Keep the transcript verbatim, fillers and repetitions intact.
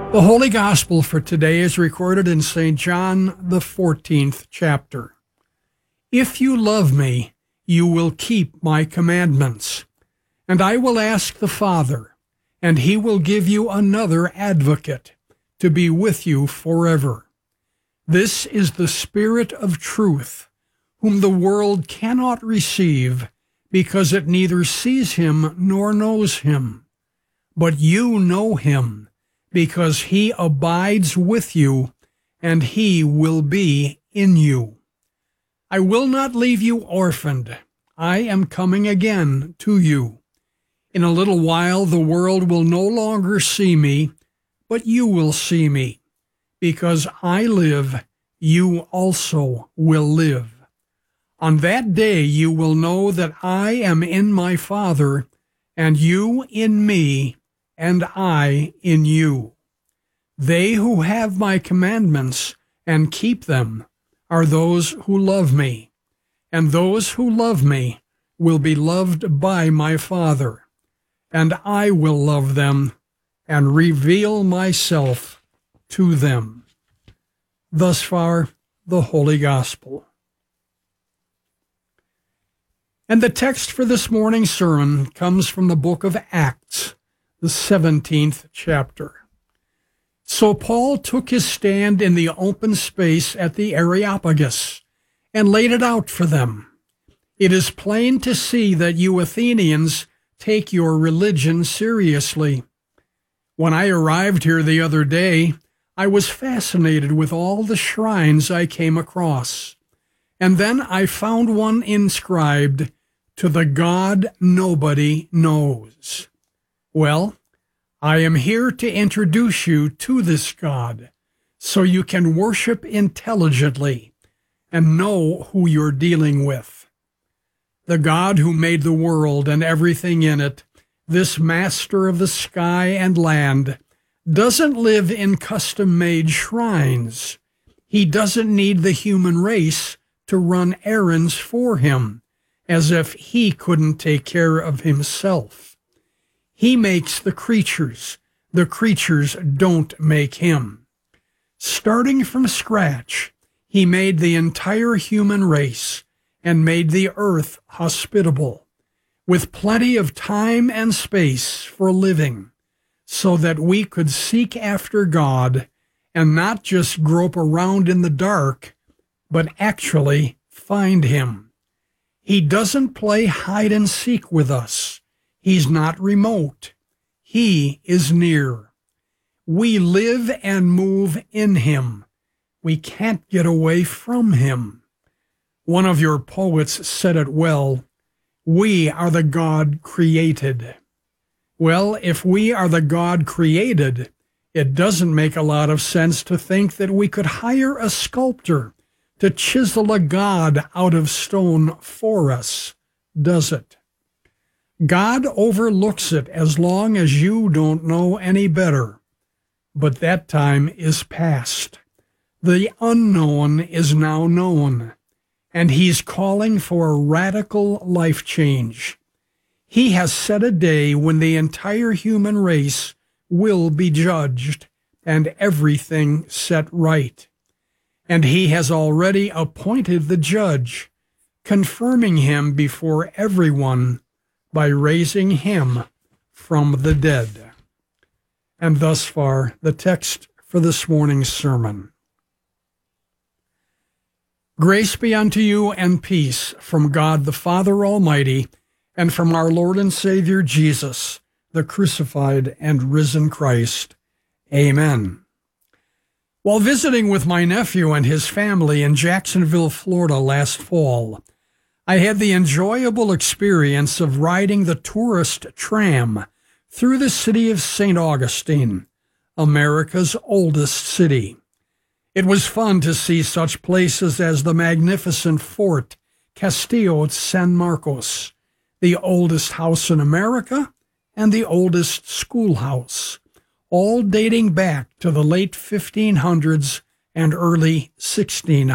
The Holy Gospel for today is recorded in Saint John, the fourteenth chapter. If you love me, you will keep my commandments, and I will ask the Father, and he will give you another advocate to be with you forever. This is the Spirit of truth, whom the world cannot receive, because it neither sees him nor knows him. But you know him, because he abides with you, and he will be in you. I will not leave you orphaned. I am coming again to you. In a little while the world will no longer see me, but you will see me. Because I live, you also will live. On that day you will know that I am in my Father, and you in me, and I in you. They who have my commandments and keep them are those who love me, and those who love me will be loved by my Father, and I will love them and reveal myself to them. Thus far, the Holy Gospel. And the text for this morning's sermon comes from the book of Acts, the seventeenth chapter. So Paul took his stand in the open space at the Areopagus and laid it out for them. It is plain to see that you Athenians take your religion seriously. When I arrived here the other day, I was fascinated with all the shrines I came across. And then I found one inscribed, "To the God nobody knows." Well, I am here to introduce you to this God, so you can worship intelligently and know who you're dealing with. The God who made the world and everything in it, this master of the sky and land, doesn't live in custom-made shrines. He doesn't need the human race to run errands for him, as if he couldn't take care of himself. He makes the creatures. The creatures don't make him. Starting from scratch, he made the entire human race and made the earth hospitable, with plenty of time and space for living, so that we could seek after God and not just grope around in the dark, but actually find him. He doesn't play hide and seek with us. He's not remote. He is near. We live and move in him. We can't get away from him. One of your poets said it well, "We are the God created." Well, if we are the God created, it doesn't make a lot of sense to think that we could hire a sculptor to chisel a God out of stone for us, does it? God overlooks it as long as you don't know any better. But that time is past. The unknown is now known, and he's calling for a radical life change. He has set a day when the entire human race will be judged and everything set right. And he has already appointed the judge, confirming him before everyone by raising him from the dead. And thus far, the text for this morning's sermon. Grace be unto you and peace from God the Father Almighty and from our Lord and Savior Jesus, the crucified and risen Christ. Amen. While visiting with my nephew and his family in Jacksonville, Florida last fall, I had the enjoyable experience of riding the tourist tram through the city of Saint Augustine, America's oldest city. It was fun to see such places as the magnificent Fort Castillo San Marcos, the oldest house in America and the oldest schoolhouse, all dating back to the late fifteen hundreds and early sixteen